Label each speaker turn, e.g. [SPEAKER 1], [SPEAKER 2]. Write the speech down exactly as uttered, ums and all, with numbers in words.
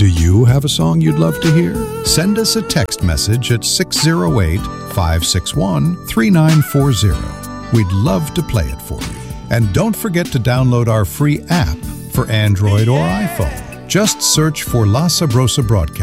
[SPEAKER 1] Do you have a song you'd love to hear? Send us a text message at six oh eight, five six one, three nine four zero. We'd love to play it for you. And don't forget to download our free app for Android or iPhone. Just search for La Sabrosa Broadcast